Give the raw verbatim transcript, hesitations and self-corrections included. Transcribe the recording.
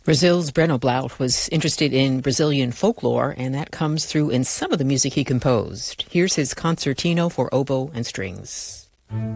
Brazil's Breno Blaut was interested in Brazilian folklore, and that comes through in some of the music he composed. Here's his concertino for oboe and strings.